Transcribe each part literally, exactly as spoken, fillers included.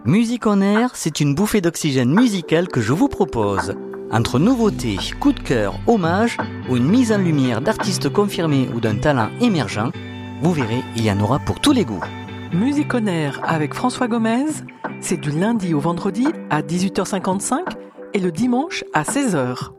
Musique en air, c'est une bouffée d'oxygène musical que je vous propose. Entre nouveautés, coups de cœur, hommages ou une mise en lumière d'artistes confirmés ou d'un talent émergent, vous verrez, il y en aura pour tous les goûts. Musique en air avec François Gomez, c'est du lundi au vendredi à dix-huit heures cinquante-cinq et le dimanche à seize heures.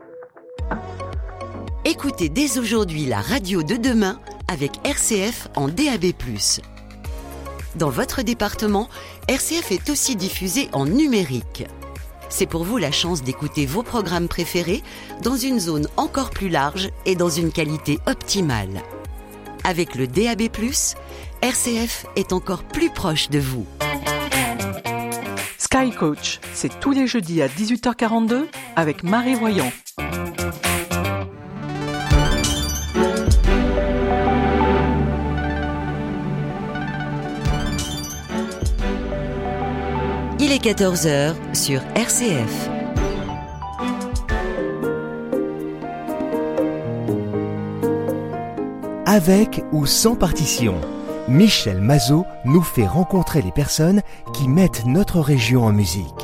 Écoutez dès aujourd'hui la radio de demain avec R C F en D A B plus. Dans votre département, R C F est aussi diffusé en numérique. C'est pour vous la chance d'écouter vos programmes préférés dans une zone encore plus large et dans une qualité optimale. Avec le D A B plus, R C F est encore plus proche de vous. Sky Coach, c'est tous les jeudis à dix-huit heures quarante-deux avec Marie Voyant. Il est quatorze heures sur R C F. Avec ou sans partition, Michel Mazot nous fait rencontrer les personnes qui mettent notre région en musique.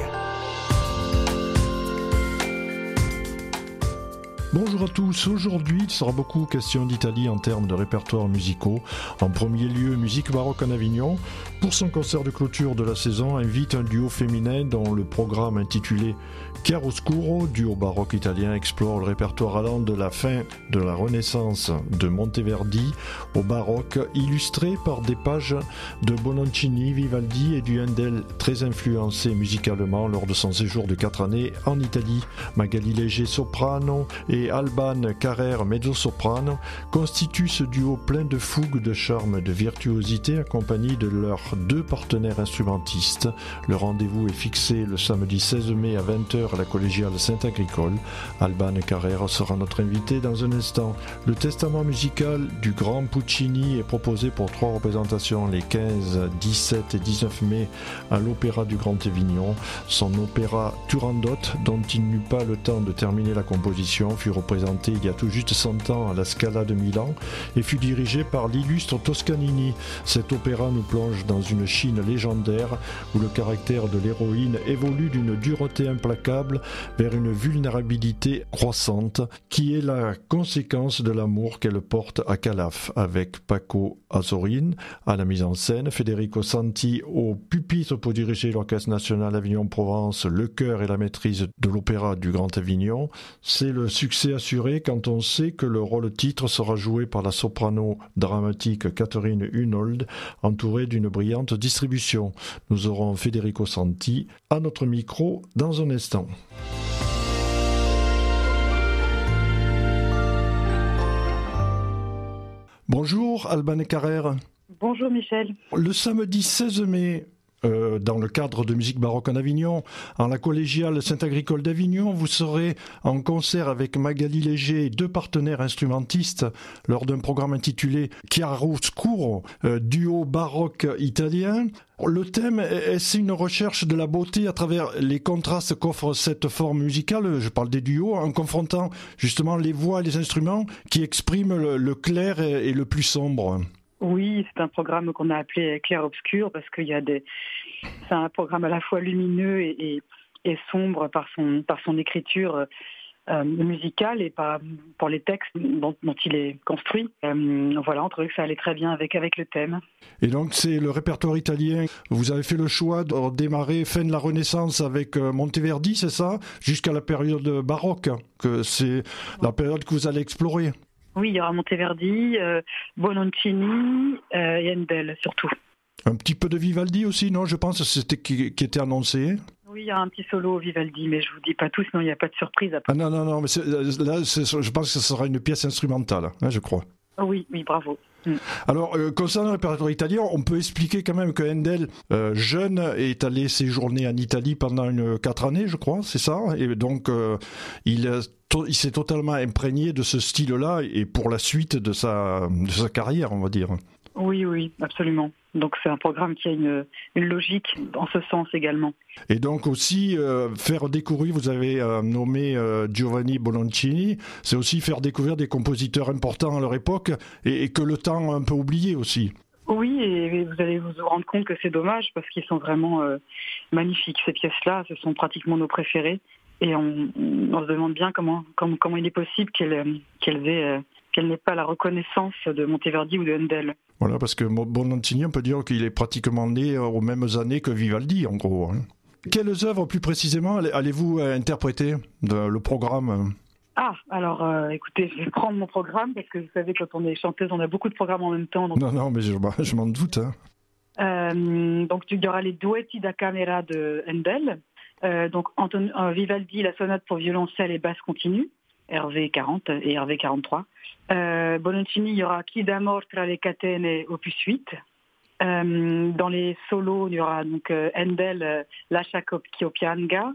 Bonjour à tous, aujourd'hui il sera beaucoup question d'Italie en termes de répertoires musicaux. En premier lieu, Musique baroque en Avignon, pour son concert de clôture de la saison, invite un duo féminin dont le programme intitulé Chiaroscuro, duo baroque italien, explore le répertoire allant de la fin de la Renaissance de Monteverdi au baroque, illustré par des pages de Bononcini, Vivaldi et du Handel, très influencé musicalement lors de son séjour de quatre années en Italie. Magali Léger soprano et Alban Carrère mezzo-soprano constituent ce duo plein de fougue, de charme, de virtuosité, accompagné de leurs deux partenaires instrumentistes. Le rendez-vous est fixé le samedi seize mai à vingt heures à la collégiale Saint-Agricole. Alban Carrère sera notre invité dans un instant. Le testament musical du grand Puccini est proposé pour trois représentations les quinze, dix-sept et dix-neuf mai à l'Opéra du Grand Avignon. Son opéra Turandot, dont il n'eut pas le temps de terminer la composition, fut représenté il y a tout juste cent ans à la Scala de Milan et fut dirigé par l'illustre Toscanini. Cet opéra nous plonge dans une Chine légendaire où le caractère de l'héroïne évolue d'une dureté implacable vers une vulnérabilité croissante qui est la conséquence de l'amour qu'elle porte à Calaf, avec Paco Azorín à la mise en scène, Federico Santi au pupitre pour diriger l'Orchestre National Avignon-Provence, le chœur et la maîtrise de l'Opéra du Grand Avignon. C'est le succès assuré quand on sait que le rôle titre sera joué par la soprano dramatique Catherine Hunold, entourée d'une brillante distribution. Nous aurons Federico Santi à notre micro dans un instant. Bonjour Alban Carrère. Bonjour Michel. Le samedi seize mai, Euh, dans le cadre de Musique baroque en Avignon, en la collégiale Saint-Agricole d'Avignon, vous serez en concert avec Magali Léger et deux partenaires instrumentistes lors d'un programme intitulé Chiaroscuro, euh, duo baroque italien. Le thème, est-ce une recherche de la beauté à travers les contrastes qu'offre cette forme musicale, je parle des duos, en confrontant justement les voix et les instruments qui expriment le, le clair et, et le plus sombre? Oui, c'est un programme qu'on a appelé clair-obscur parce qu'il y a des, c'est un programme à la fois lumineux et, et, et sombre par son par son écriture euh, musicale et par pour les textes dont, dont il est construit. Euh, voilà, on trouvait que ça allait très bien avec avec le thème. Et donc c'est le répertoire italien. Vous avez fait le choix de démarrer fin de la Renaissance avec Monteverdi, c'est ça, jusqu'à la période baroque, que c'est la période que vous allez explorer. Oui, il y aura Monteverdi, euh, Bononcini euh, et Handel surtout. Un petit peu de Vivaldi aussi, non? Je pense que c'était qui, qui était annoncé. Oui, il y a un petit solo Vivaldi, mais je vous dis pas tout, sinon il n'y a pas de surprise après. Ah non, non, non, mais c'est, là, c'est, je pense que ce sera une pièce instrumentale, hein, je crois. Oui, oui, bravo. Mm. Alors, euh, concernant le répertoire italien, on peut expliquer quand même que Handel, euh, jeune, est allé séjourner en Italie pendant une, quatre années, je crois, c'est ça? Et donc, euh, il, to- il s'est totalement imprégné de ce style-là et pour la suite de sa, de sa carrière, on va dire. Oui, oui, absolument. Donc c'est un programme qui a une, une logique en ce sens également. Et donc aussi euh, faire découvrir, vous avez euh, nommé euh, Giovanni Bononcini, c'est aussi faire découvrir des compositeurs importants à leur époque et, et que le temps a un peu oublié aussi. Oui, et vous allez vous rendre compte que c'est dommage parce qu'ils sont vraiment euh, magnifiques. Ces pièces-là, ce sont pratiquement nos préférées. Et on, on se demande bien comment, comment, comment il est possible qu'elles, qu'elles aient, euh, qu'elles n'aient pas la reconnaissance de Monteverdi ou de Handel. Voilà, parce que Bononcini, on peut dire qu'il est pratiquement né aux mêmes années que Vivaldi, en gros. Hein. Quelles œuvres, plus précisément, allez-vous interpréter dans le programme ? Ah, alors euh, écoutez, je vais prendre mon programme parce que vous savez, quand on est chanteuse, on a beaucoup de programmes en même temps. Donc... Non, non, mais je, je m'en doute. Hein. Euh, donc il y aura les Duetti da Camera de Handel, euh, donc Anton, euh, Vivaldi, la sonate pour violoncelle et basse continue, R V quarante et R V quarante-trois. Euh, Bononcini, il y aura Chi d'amor tra le catene, opus huit. Euh, dans les solos, il y aura donc euh, Handel, euh, Lascia ch'io pianga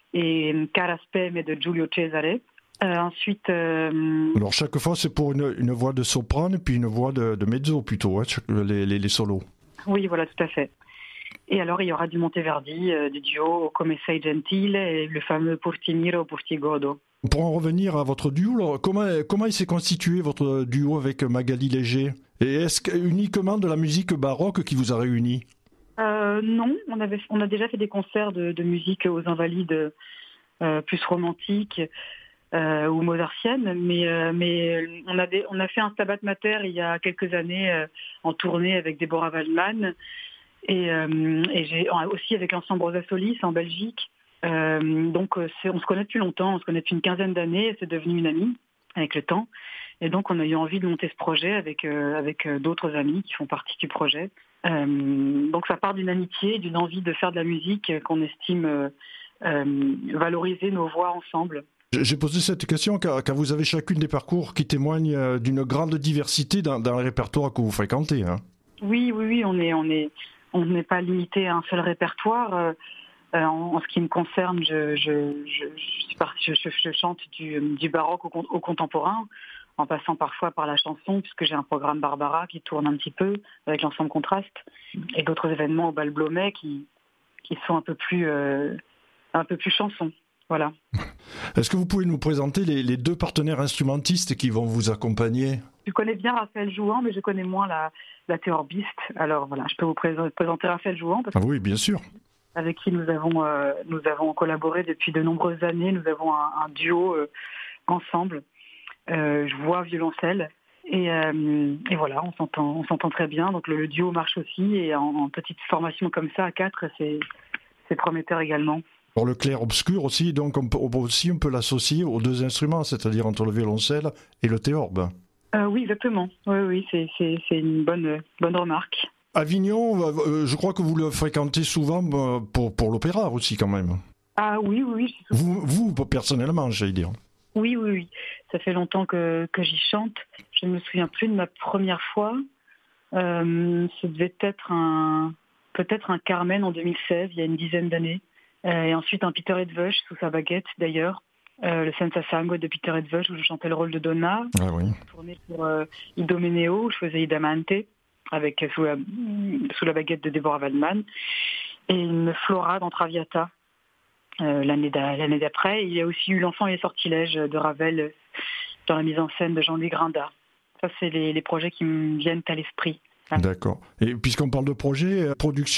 et Caraspeme de Giulio Cesare. Euh, ensuite, euh... alors chaque fois c'est pour une, une voix de soprane puis une voix de, de mezzo plutôt, hein, les, les, les solos. Oui, voilà, tout à fait. Et alors il y aura du Monteverdi, euh, du duo Come sei gentile et le fameux Pour ti miro, pour ti godo. Pour en revenir à votre duo, alors, comment, comment il s'est constitué votre duo avec Magali Léger ? Et est-ce que uniquement de la musique baroque qui vous a réunis ? euh, Non, on, avait, on a déjà fait des concerts de, de musique aux Invalides euh, plus romantiques. Euh, ou mozartienne, mais, euh, mais on, a des, on a fait un Stabat Mater il y a quelques années euh, en tournée avec Deborah Waldman et, euh, et j'ai, aussi avec l'ensemble Rosa Solis en Belgique. Euh, donc c'est, on se connaît depuis longtemps, on se connaît depuis une quinzaine d'années et c'est devenu une amie avec le temps. Et donc on a eu envie de monter ce projet avec, euh, avec d'autres amis qui font partie du projet. Euh, donc ça part d'une amitié, d'une envie de faire de la musique qu'on estime euh, euh, valoriser nos voix ensemble. J'ai posé cette question car, car vous avez chacune des parcours qui témoignent d'une grande diversité dans, dans le répertoire que vous fréquentez. Hein. Oui, oui, oui, on est, on est, on n'est pas limité à un seul répertoire. Euh, en, en ce qui me concerne, je, je, je, je, je, je chante du, du baroque au, au contemporain, en passant parfois par la chanson, puisque j'ai un programme Barbara qui tourne un petit peu avec l'ensemble Contraste, et d'autres événements au Bal Blomet qui, qui sont un peu plus, euh, un peu plus chansons. Voilà. Est-ce que vous pouvez nous présenter les, les deux partenaires instrumentistes qui vont vous accompagner ? Je connais bien Raphaël Jouan, mais je connais moins la, la théorbiste. Alors voilà, je peux vous présenter Raphaël Jouan. Parce ah oui, bien sûr. Avec qui nous avons, euh, nous avons collaboré depuis de nombreuses années. Nous avons un, un duo euh, ensemble, euh, voix, violoncelle. Et, euh, et voilà, on s'entend, on s'entend très bien. Donc le, le duo marche aussi. Et en, en petite formation comme ça, à quatre, c'est, c'est prometteur également. Pour le clair-obscur aussi, donc on peut, aussi on peut l'associer aux deux instruments, c'est-à-dire entre le violoncelle et le théorbe. Euh, oui, exactement. Oui, oui, c'est, c'est, c'est une bonne, bonne remarque. Avignon, euh, je crois que vous le fréquentez souvent pour, pour l'opéra aussi quand même. Ah oui, oui, oui. Je vous, vous, personnellement, j'allais dire. Oui, oui, oui. Ça fait longtemps que, que j'y chante. Je ne me souviens plus de ma première fois. Euh, ce devait être un, peut-être un Carmen en deux mille seize, il y a une dizaine d'années. Euh, et ensuite un Peter Edvösch sous sa baguette d'ailleurs, euh, le Senza Sangue de Peter Edvösch où je chantais le rôle de Donna. Ah oui. Je tournais pour euh, Idomeneo où je faisais Idamante avec sous la, sous la baguette de Deborah Waldman et une Flora dans Traviata euh, l'année, d'a, l'année d'après. Il y a aussi eu L'Enfant et les sortilèges de Ravel dans la mise en scène de Jean-Louis Grinda. Ça c'est les, les projets qui me viennent à l'esprit. D'accord. Et puisqu'on parle de projet, production